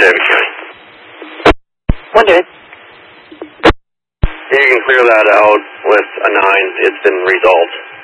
David County. 1 David. You can clear that out with a 9. It's been resolved.